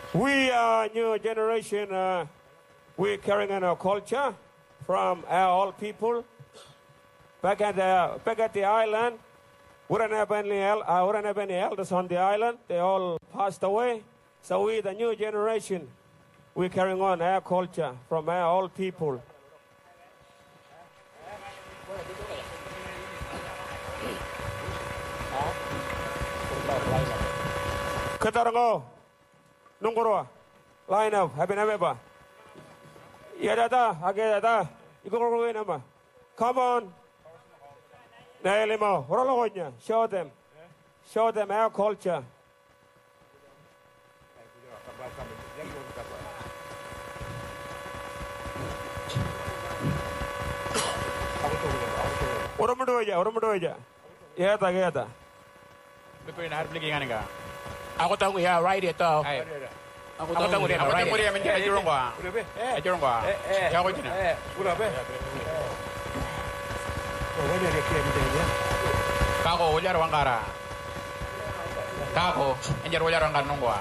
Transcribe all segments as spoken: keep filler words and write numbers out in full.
We are new generation. Uh, we're carrying on our culture from our old people. Back at the back at the island, we don't have any el- uh, we don't have any elders on the island. They all passed away. So we, the new generation, we're carrying on our culture from our old people. Katarango, Nungurwa, line up, happy November. Yadata, Agedata, Igorowinama. Come on. Nailimo, Rologonya, show them. Show them our culture. Oromudoja, Oromudoja. Yata, Yata. Aku tahu ya right itu. Aku tahu dia right. Aku tahu dia menjadi jurung gua. Eh jurung gua. Ya aku cina. Eh, udah be. Oh, ini dia kirim dia. Kako ujar wangkara. Kako, enjar ujar wangkara nunggu.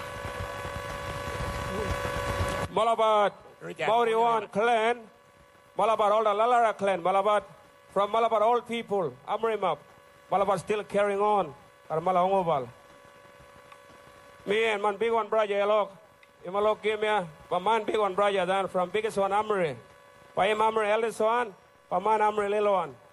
Malabat, Mauriwan clan, Malabar all the Lalara clan, Malabat, from Malabar all people, Amrimap, Malabar still carrying on, or Malahongoval. Me and my big one brother, Yalok, Imalok give me, but man big one brother, then from biggest one Amri, by him Amri eldest one, but man Amri little one.